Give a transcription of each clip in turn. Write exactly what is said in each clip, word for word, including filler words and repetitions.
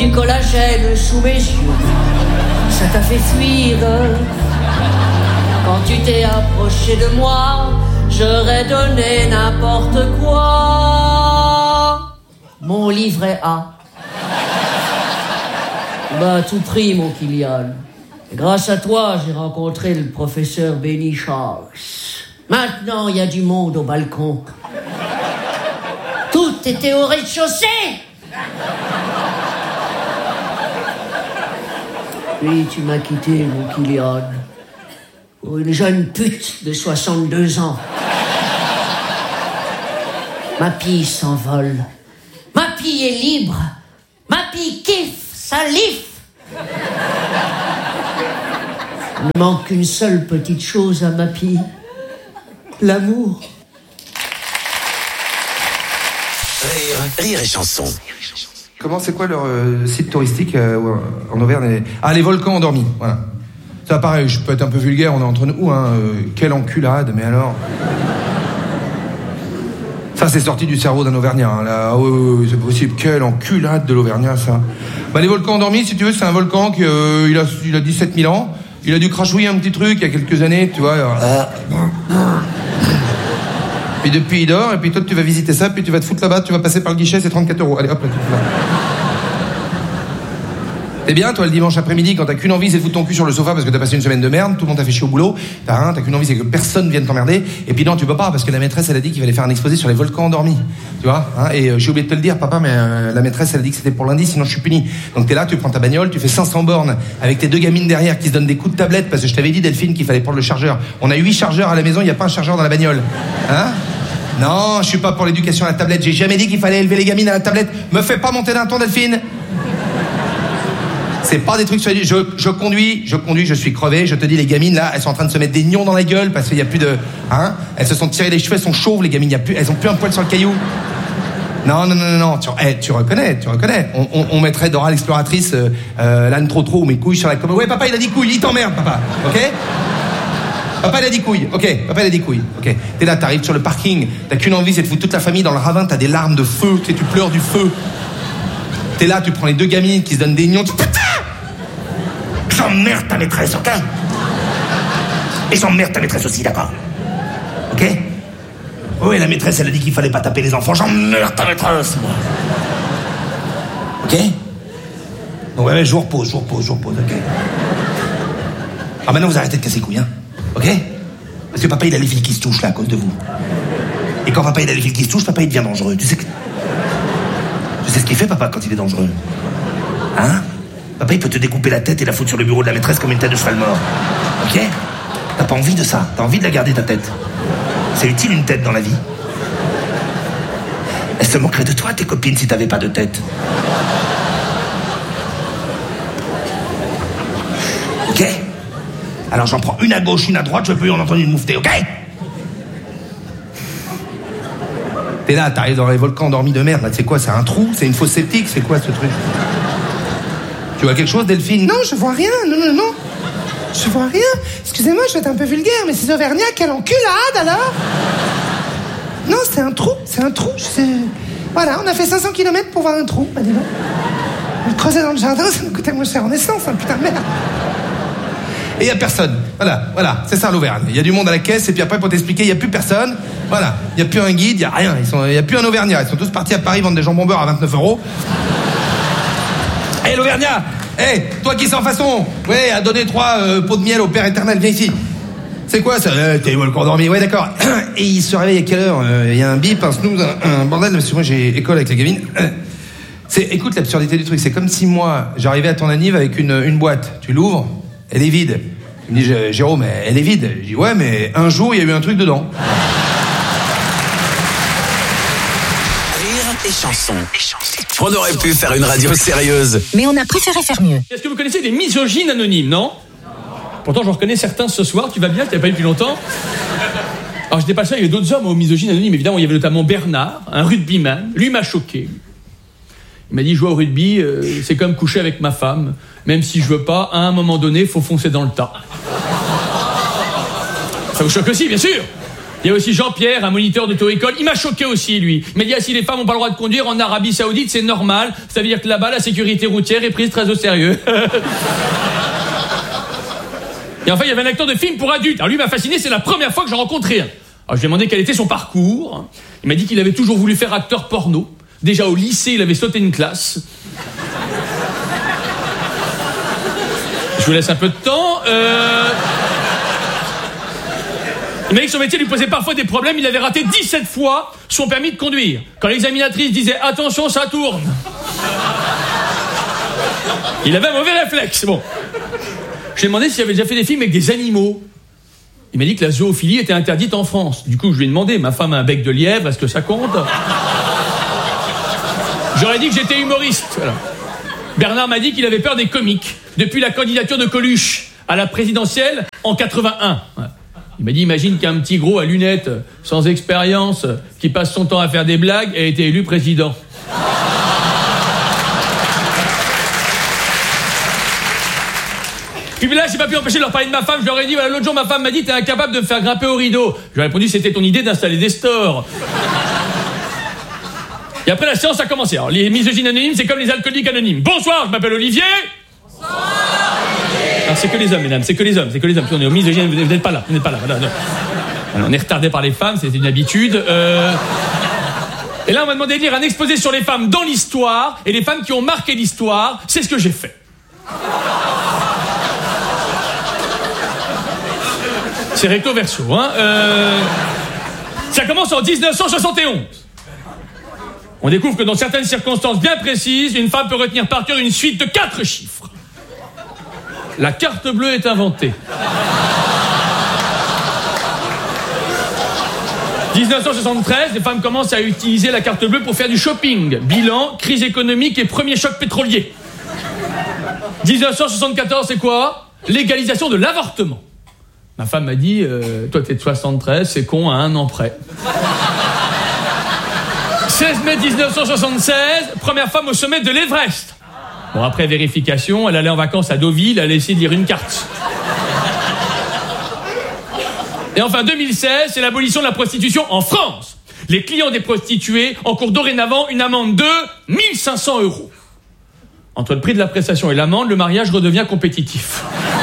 du collagène sous mes yeux. Ça t'a fait fuir. Quand tu t'es approché de moi, j'aurais donné n'importe quoi. Mon livret A. Bah, tout pris, mon Kylian. Et grâce à toi, j'ai rencontré le professeur Benny Charles. Maintenant, il y a du monde au balcon. Tout était au rez-de-chaussée. Puis tu m'as quitté, mon Kylian, pour une jeune pute de soixante-deux ans. Ma pie s'envole. Ma pie est libre. Ma pie kiffe, salif. Il ne manque qu'une seule petite chose à ma pie. L'amour. Rire, rire et chanson. Comment, c'est quoi leur euh, site touristique euh, en Auvergne? Ah, les volcans endormis, voilà. Ça, pareil, je peux être un peu vulgaire, on est entre nous, hein. Euh, quelle enculade, mais alors... Ça, c'est sorti du cerveau d'un Auvergnat, hein, là. Oh, oui, oui, c'est possible. Quelle enculade de l'Auvergnat, ça. Bah, les volcans endormis, si tu veux, c'est un volcan qui euh, il a, il a dix-sept mille ans. Il a dû crachouiller un petit truc il y a quelques années, tu vois. Alors... Puis depuis, il dort, et puis toi, tu vas visiter ça, puis tu vas te foutre là-bas, tu vas passer par le guichet, c'est trente-quatre euros. Allez, hop, là, tu te fous là. T'es bien, toi, le dimanche après-midi, quand t'as qu'une envie, c'est de foutre ton cul sur le sofa parce que t'as passé une semaine de merde, tout le monde t'a fait chier au boulot, t'as hein, t'as qu'une envie, c'est que personne vienne t'emmerder, et puis non, tu peux pas, parce que la maîtresse, elle a dit qu'il fallait faire un exposé sur les volcans endormis, tu vois, hein, et euh, j'ai oublié de te le dire, papa, mais euh, la maîtresse, elle a dit que c'était pour lundi, sinon je suis puni. Donc t'es là, tu prends ta bagnole, tu fais cinq cents bornes, avec tes deux gamines derrière qui se donnent des coups de tablette, parce que je t'avais dit, Delphine, qu'il fallait prendre le chargeur. On a huit chargeurs à la maison, il y a pas un chargeur dans la bagnole, hein. Non, je suis pas pour l'éducation à la tablette, j'ai jamais dit qu'il fallait élever les gamines à la tablette. Me fais pas monter d'un ton, Delphine. C'est pas des trucs sur les... Je, je conduis, je conduis, je suis crevé, je te dis, les gamines, là, elles sont en train de se mettre des nions dans la gueule parce qu'il y a plus de... Hein. Elles se sont tirées les cheveux, elles sont chauves, les gamines, il y a plus, elles ont plus un poil sur le caillou. Non, non, non, non, non, tu, hey, tu reconnais, tu reconnais. On, on, on mettrait Dora l'exploratrice, euh, euh, l'âne trop trop, ou mes couilles sur la commode. Ouais, papa, il a dit couilles, il t'emmerde, papa, ok? Papa, il a dit couilles, ok, papa, il a dit couilles, ok. T'es là, t'arrives sur le parking, t'as qu'une envie, c'est de foutre toute la famille dans le ravin, t'as des larmes de feu, tu sais, tu pleures du feu. T'es là, tu prends les deux gamines qui se donnent des nions, tu... Putain! J'emmerde ta maîtresse, ok? Et j'emmerde ta maîtresse aussi, d'accord? Ok? Oui, la maîtresse, elle a dit qu'il fallait pas taper les enfants, j'emmerde ta maîtresse, moi. Ok? Donc ouais, je vous repose, je vous repose, je vous repose, ok? Alors maintenant, vous arrêtez de casser les couilles, hein? Ok? Parce que papa, il a les fils qui se touchent, là, à cause de vous. Et quand papa, il a les fils qui se touchent, papa, il devient dangereux. Tu sais que... Tu sais ce qu'il fait, papa, quand il est dangereux? Hein? Papa, il peut te découper la tête et la foutre sur le bureau de la maîtresse comme une tête de cheval mort. Ok? T'as pas envie de ça. T'as envie de la garder, ta tête. C'est utile, une tête, dans la vie. Elles se moqueraient de toi, tes copines, si t'avais pas de tête. Ok? Alors j'en prends une à gauche, une à droite, je peux y en entendre une moufter, ok? T'es là, t'arrives dans les volcans endormis de merde, là, c'est quoi? C'est un trou? C'est une fosse septique? C'est quoi, ce truc? Tu vois quelque chose, Delphine? Non, je vois rien, non, non, non. Je vois rien. Excusez-moi, je vais être un peu vulgaire, mais ces Auvergnats, quelle enculade, alors? Non, c'est un trou, c'est un trou. Je... Voilà, on a fait cinq cents kilomètres pour voir un trou, bah dis donc. Le creuser dans le jardin, ça nous coûtait moins cher en essence, hein, putain de merde. Et il n'y a personne. Voilà, voilà, c'est ça l'Auvergne. Il y a du monde à la caisse, et puis après, pour t'expliquer, il n'y a plus personne. Voilà, il n'y a plus un guide, il n'y a rien. Il n'y a plus un Auvergnat. Ils sont tous partis à Paris vendre des jambons beurre à vingt-neuf euros. Hé, hey, l'Auvergnat! Hé, hey, toi qui sans façon, ouais, à donner trois euh, pots de miel au Père éternel, viens ici. C'est quoi ça? euh, T'es volcan endormi, ouais, d'accord. Et il se réveille à quelle heure? Il euh, y a un bip, un snooze, un, un bordel, parce que moi j'ai école avec la gamine. C'est, écoute l'absurdité du truc, c'est comme si moi, j'arrivais à ton anniv avec une, une boîte. Tu l'ouvres, elle est vide. Il me dit, Jérôme, elle est vide. Je dis, ouais, mais un jour, il y a eu un truc dedans. Et chansons. On aurait pu faire une radio sérieuse, mais on a préféré faire mieux. Est-ce que vous connaissez des misogynes anonymes, non? Pourtant, j'en reconnais certains ce soir. Tu vas bien? Je t'avais pas eu depuis longtemps. Alors, j'étais pas le seul. Il y avait d'autres hommes aux misogynes anonymes. Évidemment, il y avait notamment Bernard, un rugbyman. Lui m'a choqué. Il m'a dit, jouer au rugby, euh, c'est comme coucher avec ma femme. Même si je veux pas, à un moment donné, faut foncer dans le tas. Ça vous choque aussi, bien sûr. Il y a aussi Jean-Pierre, un moniteur d'auto-école. Il m'a choqué aussi, lui. Il m'a dit, ah, si les femmes n'ont pas le droit de conduire en Arabie Saoudite, c'est normal. Ça veut dire que là-bas, la sécurité routière est prise très au sérieux. Et enfin, il y avait un acteur de film pour adultes. Alors lui m'a fasciné, c'est la première fois que j'en rencontrais un. Alors je lui ai demandé quel était son parcours. Il m'a dit qu'il avait toujours voulu faire acteur porno. Déjà au lycée, il avait sauté une classe. Je vous laisse un peu de temps. Euh... Il m'a dit que son métier lui posait parfois des problèmes. Il avait raté dix-sept fois son permis de conduire. Quand l'examinatrice disait « Attention, ça tourne !» Il avait un mauvais réflexe. Bon. Je lui ai demandé s'il avait déjà fait des films avec des animaux. Il m'a dit que la zoophilie était interdite en France. Du coup, je lui ai demandé, ma femme a un bec de lièvre, est-ce que ça compte? J'aurais dit que j'étais humoriste. Voilà. Bernard m'a dit qu'il avait peur des comiques depuis la candidature de Coluche à la présidentielle en quatre-vingt-un. Voilà. Il m'a dit, imagine qu'un petit gros à lunettes, sans expérience, qui passe son temps à faire des blagues, a été élu président. Puis là, j'ai pas pu empêcher de leur parler de ma femme. Je leur ai dit, voilà, l'autre jour, ma femme m'a dit, t'es incapable de me faire grimper au rideau. Je lui ai répondu, c'était ton idée d'installer des stores. Et après, la séance a commencé. Alors, les misogynes anonymes, c'est comme les alcooliques anonymes. Bonsoir, je m'appelle Olivier. Bonsoir, Olivier. Alors, c'est que les hommes, mesdames, c'est que les hommes, c'est que les hommes. Puis on est aux misogynes, vous n'êtes pas là, vous n'êtes pas là. Voilà, non. Alors, on est retardé par les femmes, c'est une habitude. Euh... Et là, on m'a demandé de lire un exposé sur les femmes dans l'histoire, et les femmes qui ont marqué l'histoire. C'est ce que j'ai fait. C'est recto verso, hein. Euh... Ça commence en dix-neuf cent soixante et onze. On découvre que dans certaines circonstances bien précises, une femme peut retenir par cœur une suite de quatre chiffres. La carte bleue est inventée. dix-neuf cent soixante-treize, les femmes commencent à utiliser la carte bleue pour faire du shopping. Bilan, crise économique et premier choc pétrolier. dix-neuf cent soixante-quatorze, c'est quoi? Légalisation de l'avortement. Ma femme m'a dit, euh, toi t'es de soixante-treize, c'est con à un an près. seize mai dix-neuf cent soixante-seize, première femme au sommet de l'Everest. Bon, après vérification, elle allait en vacances à Deauville, elle a essayé de lire une carte. Et enfin, deux mille seize, c'est l'abolition de la prostitution en France. Les clients des prostituées encourent dorénavant une amende de mille cinq cents euros. Entre le prix de la prestation et l'amende, le mariage redevient compétitif.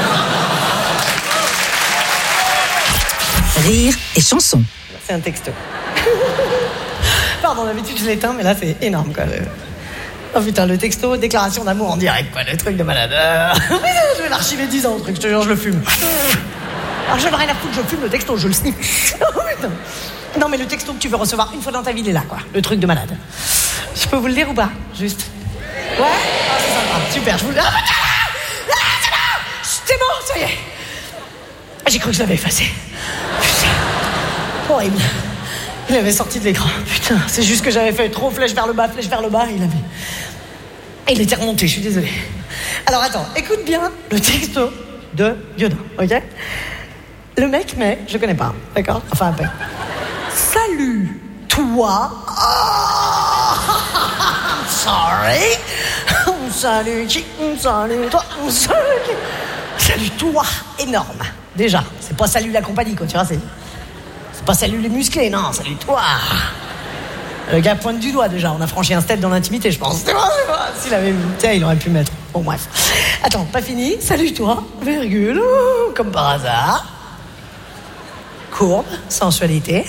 Rire et chanson. C'est un texto. Pardon, d'habitude je l'éteins, mais là c'est énorme quoi. Le... Oh putain, le texto, déclaration d'amour en direct quoi, le truc de malade. Euh... je vais l'archiver dix ans le truc, je te jure, je le fume. Alors je n'ai rien à foutre, je fume le texto, je le sniff. Oh putain. Non mais le texto que tu veux recevoir une fois dans ta vie, il est là quoi, le truc de malade. Je peux vous le lire ou pas? Juste. Ouais. Oh, c'est sympa, super, je vous le dis. Ah putain, là, c'est bon, c'est bon, ça y est. J'ai cru que je l'avais effacé. Putain, horrible. Il avait sorti de l'écran. Putain, c'est juste que j'avais fait trop flèche vers le bas, flèche vers le bas. Il avait... Il était remonté, je suis désolée. Alors attends, écoute bien le texto de Diodin, ok? Le mec met, je connais pas, d'accord? Enfin, un peu. Salut, toi. Oh, sorry. Salut, qui? Salut, toi. Salut. Salut, toi. Énorme. Déjà, c'est pas salut la compagnie, quoi, tu vois, c'est... C'est pas salut les musclés, non, salut toi. Le gars pointe du doigt, déjà, on a franchi un step dans l'intimité, je pense. C'est bon, c'est bon. S'il avait vu, tiens, il aurait pu mettre. Bon, bref. Attends, pas fini. Salut toi, virgule, comme par hasard. Courbe, sensualité.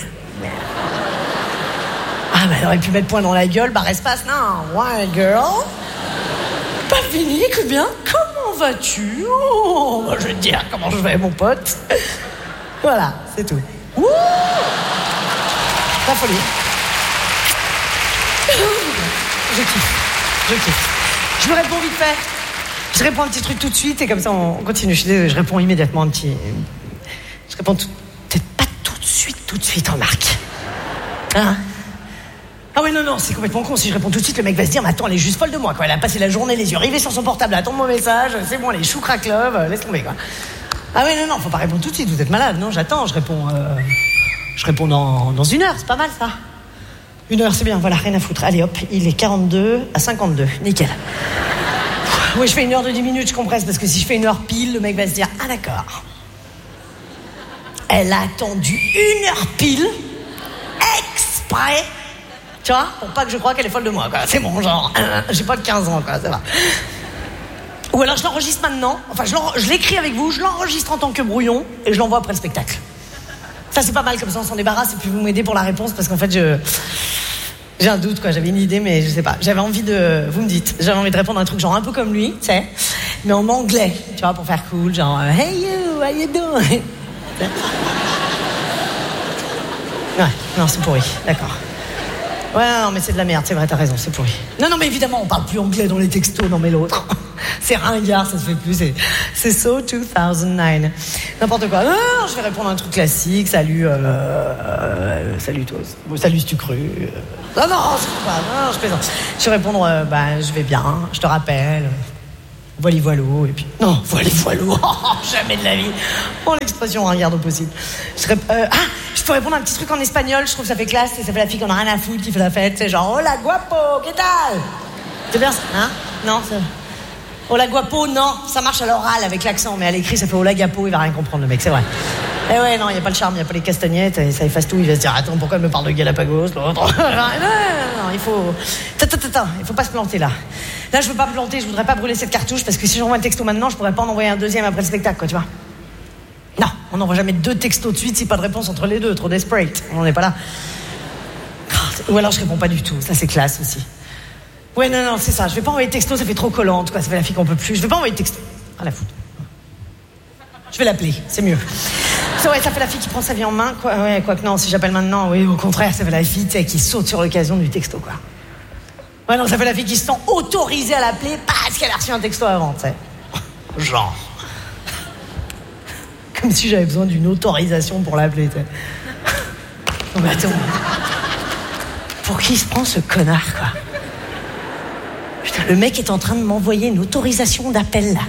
Ah, bah, il aurait pu mettre point dans la gueule, barre espace, non. Ouais, girl. Pas fini, écoute bien. Comment vas-tu? Oh, bah, je vais te dire comment je vais, mon pote. Voilà, c'est tout. Ouh, la folie. Je kiffe, je kiffe. Je me réponds vite fait. Je réponds un petit truc tout de suite et comme ça on continue. Je suis désolée, je réponds immédiatement un petit... Je réponds tout... Peut-être pas tout de suite, tout de suite, remarque. Hein? Ah ouais, non, non, c'est complètement con. Si je réponds tout de suite, le mec va se dire, mais attends, elle est juste folle de moi, quoi. Elle a passé la journée les yeux rivés sur son portable, à attendre mon message, c'est bon, elle est chou crack love, laisse tomber, quoi. Ah ouais, non, non, faut pas répondre tout de suite, vous êtes malade. Non, j'attends, je réponds... Euh... Je réponds dans, dans une heure, c'est pas mal, ça. Une heure, c'est bien, voilà, rien à foutre. Allez, hop, il est quarante-deux à cinquante-deux, nickel. Oui, je fais une heure de dix minutes, je compresse, parce que si je fais une heure pile, le mec va se dire, ah d'accord. Elle a attendu une heure pile, exprès, tu vois, pour pas que je croie qu'elle est folle de moi, quoi. C'est bon, genre, euh, j'ai pas que quinze ans, quoi, ça va. Ou alors je l'enregistre maintenant, enfin je, je l'écris avec vous, je l'enregistre en tant que brouillon et je l'envoie après le spectacle. Ça c'est pas mal, comme ça on s'en débarrasse et puis vous m'aidez pour la réponse parce qu'en fait je... J'ai un doute, quoi, j'avais une idée mais je sais pas. J'avais envie de... Vous me dites, j'avais envie de répondre à un truc genre un peu comme lui, tu sais, mais en anglais, tu vois, pour faire cool, genre « Hey you, how you doing ?» Ouais, non c'est pourri, d'accord. Ouais, non, mais c'est de la merde, c'est vrai, t'as raison, c'est pourri. Non, non, mais évidemment, on parle plus anglais dans les textos, non, mais l'autre. C'est ringard, ça se fait plus, c'est, c'est so deux mille neuf. N'importe quoi. Non, non, je vais répondre à un truc classique, salut, euh, euh, salut toi. Bon, salut si tu cru. Euh, non, non, je sais pas, non, je plaisante. Je vais répondre, euh, bah, je vais bien, je te rappelle. Voili voilou, et puis... Non, voili voilou, oh, jamais de la vie. Oh, l'expression ringard au possible. Je rép... euh, ah, je peux répondre à un petit truc en espagnol, je trouve que ça fait classe, et ça fait la fille qu'on a rien à foutre, qui fait la fête, c'est genre, hola guapo, ¿qué tal? C'est bien ça, hein? Non, c'est... Hola guapo, non, ça marche à l'oral avec l'accent, mais à l'écrit, ça fait hola gapo, il va rien comprendre, le mec, c'est vrai. Eh ouais, non, il n'y a pas le charme, il n'y a pas les castagnettes, et ça efface tout, il va se dire, attends, pourquoi elle me parle de Galapagos, l'autre? Non, non, non, il faut... Attends, attends, attends, il faut pas se planter, là. Là, je veux pas me planter, je voudrais pas brûler cette cartouche, parce que si j'envoie un texto maintenant, je pourrais pas en envoyer un deuxième après le spectacle, quoi, tu vois. Non, on n'envoie jamais deux textos de suite si pas de réponse entre les deux, trop desperate, on n'est pas là. Ou alors je réponds pas du tout, ça c'est classe aussi. Ouais, non, non, c'est ça, je vais pas envoyer de texto, ça fait trop collante, quoi, ça fait la fille qu'on peut plus, je vais pas envoyer de texto. Ah, la foutre. Je vais l'appeler, c'est mieux. C'est vrai, ça fait la fille qui prend sa vie en main, quoi. Ouais, quoi que non, si j'appelle maintenant, oui, au contraire, ça fait la fille, tu sais, qui saute sur l'occasion du texto, quoi. Ouais, non, ça fait la fille qui se sent autorisée à l'appeler parce qu'elle a reçu un texto avant, tu sais. Genre. Comme si j'avais besoin d'une autorisation pour l'appeler, tu sais. Non, mais attends. Pour qui se prend ce connard, quoi? Putain, le mec est en train de m'envoyer une autorisation d'appel, là.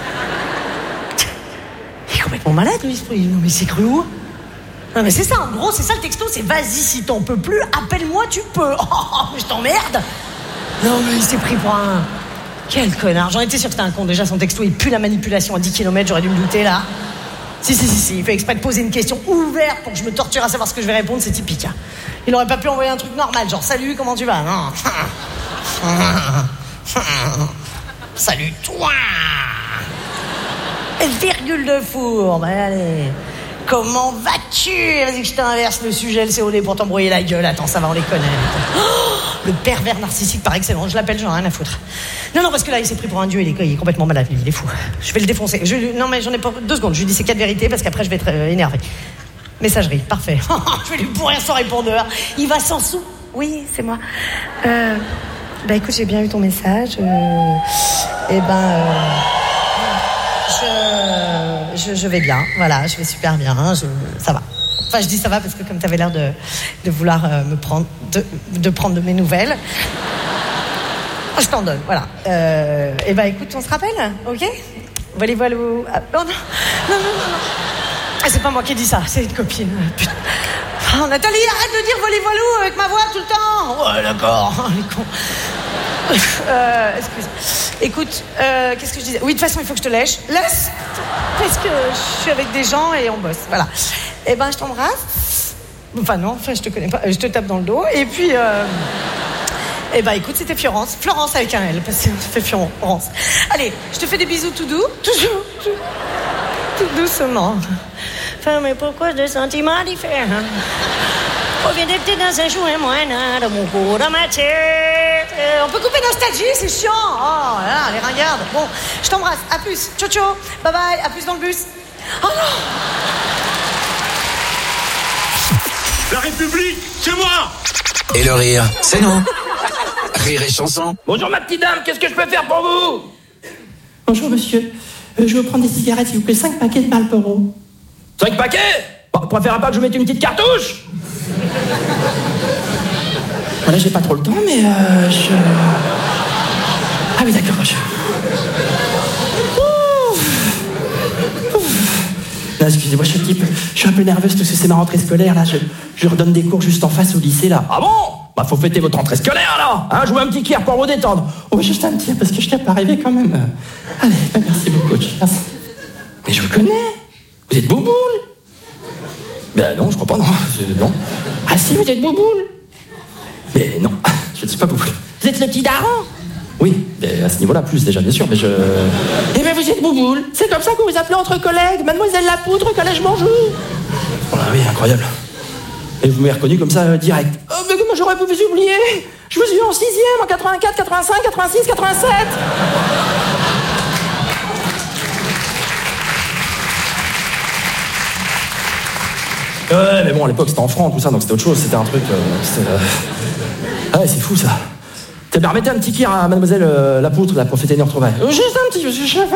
Il est complètement malade, lui. Non, mais c'est cru où? Non, mais c'est ça, en gros, c'est ça le texto, c'est vas-y, si t'en peux plus, appelle-moi, tu peux. Oh, mais je t'emmerde. Non, mais il s'est pris pour un... Quel connard. J'en étais sûr que c'était un con. Déjà, son texto, il pue la manipulation à dix kilomètres, j'aurais dû me douter, là. Si, si, si, si, il fait exprès de poser une question ouverte pour que je me torture à savoir ce que je vais répondre, c'est typique. Hein. Il aurait pas pu envoyer un truc normal, genre, salut, comment tu vas? Non. Salut, toi. Virgule de four, ben allez. Comment vas-tu? Vas-y que je t'inverse le sujet, le C O D pour t'embrouiller la gueule. Attends, ça va, on les connaît. Oh, le pervers narcissique par excellence. Je l'appelle, j'en ai rien à foutre. Non, non, parce que là, il s'est pris pour un dieu, il est, il est complètement malade, il est fou. Je vais le défoncer. Je, non, mais j'en ai pas... Deux secondes, je lui dis ces quatre vérités parce qu'après, je vais être euh, énervé. Messagerie, parfait. Je vais lui pourrir son répondeur. Il va s'en sous. Oui, c'est moi. Euh... Bah écoute, j'ai bien eu ton message. Euh... Eh ben... Euh... Je, je, je vais bien, voilà, je vais super bien, je, ça va. Enfin, je dis ça va parce que comme tu avais l'air de, de vouloir euh, me prendre, de, de prendre de mes nouvelles, je t'en donne, voilà. Euh, et ben écoute, on se rappelle, ok? Voilà, voilà. Ah, non, non, non, non, non, non. Ah, c'est pas moi qui ai dit ça, c'est une copine. Putain. Oh, Nathalie, arrête de dire voilà, voilà avec ma voix tout le temps. Ouais, d'accord, les cons. Euh, excuse. Écoute, euh, qu'est-ce que je disais? Oui, de toute façon, il faut que je te lèche. Laisse, parce que je suis avec des gens et on bosse. Voilà. Eh ben, je t'embrasse. Enfin non, enfin je te connais pas. Je te tape dans le dos. Et puis, euh... eh ben, écoute, c'était Florence. Florence avec un L, parce que ça fait Florence. Allez, je te fais des bisous tout doux, toujours, tout, tout doucement. Enfin, mais pourquoi des sentiments différents? On vient d'être dans un jouet moyen de mon cours de matière. Euh, on peut couper nostalgie, c'est chiant. Oh là, les ringardes. Bon, je t'embrasse. À plus. Ciao, ciao. Bye bye. À plus dans le bus. Oh non. La République, c'est moi. Et le rire, c'est nous. Rire et chanson. Bonjour ma petite dame, qu'est-ce que je peux faire pour vous? Bonjour monsieur. Euh, je vais vous prendre des cigarettes, s'il vous plaît. cinq paquets de Marlboro. cinq paquets? Bon, préférez pas que je vous mette une petite cartouche? Voilà, j'ai pas trop le temps, mais euh, je... Ah oui, d'accord, je... Ouf. Ouf. Là, excusez-moi, je suis, type, je suis un peu nerveuse parce que c'est ma rentrée scolaire, là. Je, je redonne des cours juste en face au lycée, là. Ah bon? Bah, faut fêter votre rentrée scolaire, là. Hein, jouez un petit kier pour vous détendre. Oh, juste un petit, parce que je tiens pas arrivé quand même. Allez, bah, merci beaucoup, coach. Merci. Mais je vous connais. Vous êtes Bouboule. Ben non, je crois pas, non. Je- non. Ah si, vous êtes Bouboule. Mais non, je ne suis pas Bouboule. Vous êtes le petit daron. Oui, mais à ce niveau-là, plus déjà, bien sûr, mais je... Eh ben vous êtes Bouboule. C'est comme ça que vous vous appelez entre collègues. Mademoiselle Lapoutre, collège Bonjour. Oh là oui, incroyable. Et vous m'avez reconnu comme ça, euh, direct. Oh, mais comment j'aurais pu vous oublier? Je vous ai vu en sixième, en quatre-vingt-quatre, quatre-vingt-cinq, quatre-vingt-six, quatre-vingt-sept. Ouais, mais bon, à l'époque, c'était en francs, tout ça, donc c'était autre chose, c'était un truc... Euh, c'était, euh... Ah ouais, c'est fou, ça. T'as bien remettez un petit kir à mademoiselle euh, Lapoutre, là, pour fêter une retrouvaille. Euh, juste un petit... Je suis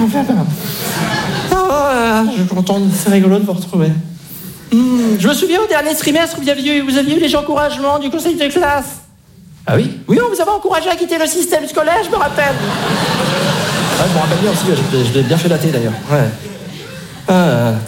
ah, je suis content, c'est rigolo de vous retrouver. Mmh, je me souviens, au dernier trimestre, vous aviez, vous aviez eu les encouragements du conseil de classe. Ah oui? Oui, on vous avait encouragé à quitter le système scolaire, je me rappelle. Ouais, je me rappelle bien aussi, je, je l'ai bien fait dater, d'ailleurs. Ouais. Ah,